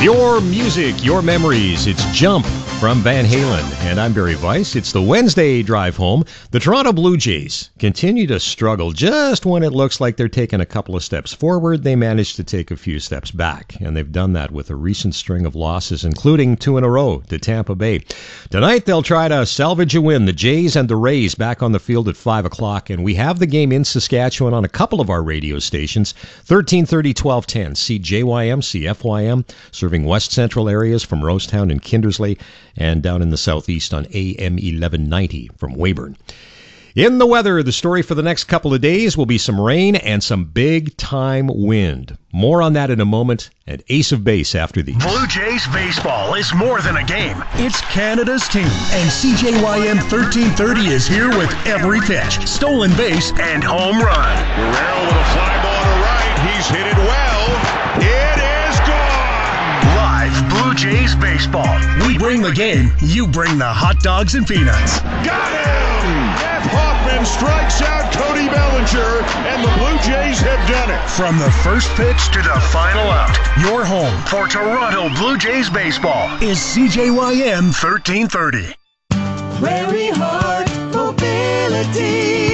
Your music, your memories. It's Jump from Van Halen. And I'm Barry Weiss. It's the Wednesday drive home. The Toronto Blue Jays continue to struggle. Just when it looks like they're taking a couple of steps forward, they manage to take a few steps back. And they've done that with a recent string of losses, including 2 in a row to Tampa Bay. Tonight, they'll try to salvage a win. The Jays and the Rays back on the field at 5 o'clock. And we have the game in Saskatchewan on a couple of our radio stations. 1330, 1210, CJYM, CFYM, serving West Central areas from Rosetown and Kindersley, and down in the southeast on AM 1190 from Weyburn. In the weather, the story for the next couple of days will be some rain and some big-time wind. More on that in a moment, and Ace of Base after these. Blue Jays baseball is more than a game. It's Canada's team, and CJYM 1330 is here with every pitch, stolen base, and home run. Guerrero with a fly ball to right. He's hit it well. It is gone. Live Blue Jays baseball. We bring the game. You bring the hot dogs and peanuts. Got him! Jeff Hoffman strikes out Cody Bellinger, and the Blue Jays have done it. From the first pitch to the final out, your home for Toronto Blue Jays baseball is CJYM 1330. Prairie Heart Mobility.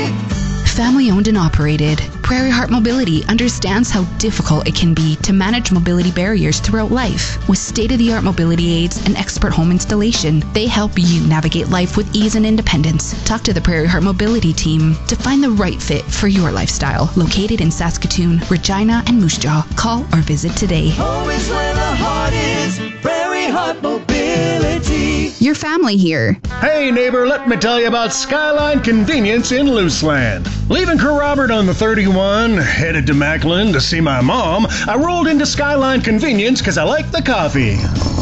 Family owned and operated, Prairie Heart Mobility understands how difficult it can be to manage mobility barriers throughout life. With state-of-the-art mobility aids and expert home installation, they help you navigate life with ease and independence. Talk to the Prairie Heart Mobility team to find the right fit for your lifestyle. Located in Saskatoon, Regina, and Moose Jaw. Call or visit today. Always where the heart is, Prairie Heart Mobility. Your family here. Hey neighbor, let me tell you about Skyline Convenience in Luceland. Leaving Kerr Robert on the 31, headed to Macklin to see my mom, I rolled into Skyline Convenience because I like the coffee.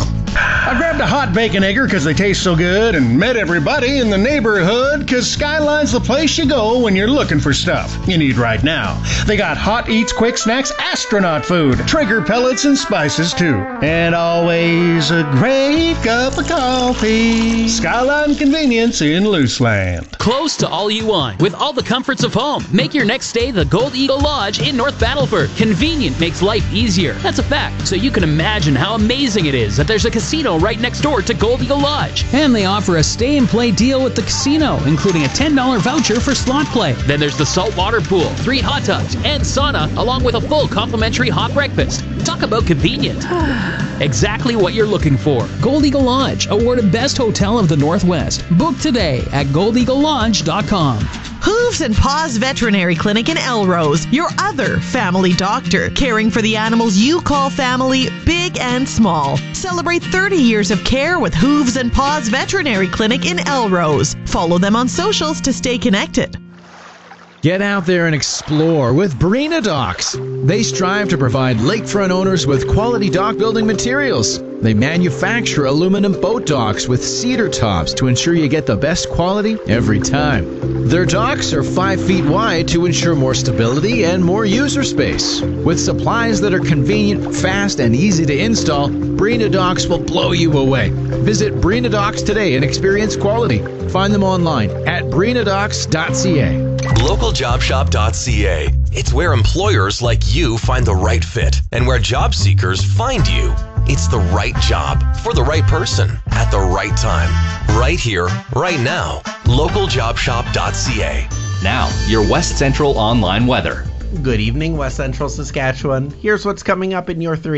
I grabbed a hot bacon egger because they taste so good and met everybody in the neighborhood because Skyline's the place you go when you're looking for stuff you need right now. They got hot eats, quick snacks, astronaut food, Traeger pellets and spices too. And always a great cup of coffee. Skyline Convenience in Luceland. Close to all you want, with all the comforts of home. Make your next stay the Gold Eagle Lodge in North Battleford. Convenient makes life easier. That's a fact. So you can imagine how amazing it is that there's a casino right next door to Gold Eagle Lodge. And they offer a stay-and-play deal with the casino, including a $10 voucher for slot play. Then there's the saltwater pool, 3 hot tubs, and sauna, along with a full complimentary hot breakfast. Talk about convenient. Exactly what you're looking for. Gold Eagle Lodge, awarded Best Hotel of the Northwest. Book today at goldeaglelodge.com. Hooves and Paws Veterinary Clinic in Elrose, your other family doctor, caring for the animals you call family, big and small. Celebrate 30 years of care with Hooves and Paws Veterinary Clinic in Elrose. Follow them on socials to stay connected. Get out there and explore with Barina Docks. They strive to provide lakefront owners with quality dock building materials. They manufacture aluminum boat docks with cedar tops to ensure you get the best quality every time. Their docks are 5 feet wide to ensure more stability and more user space. With supplies that are convenient, fast, and easy to install, Barina Docks will blow you away. Visit Barina Docks today and experience quality. Find them online at barinadocks.ca. LocalJobShop.ca. It's where employers like you find the right fit and where job seekers find you. It's the right job for the right person at the right time. Right here, right now. LocalJobShop.ca. Now, your West Central online weather. Good evening, West Central Saskatchewan. Here's what's coming up in your 3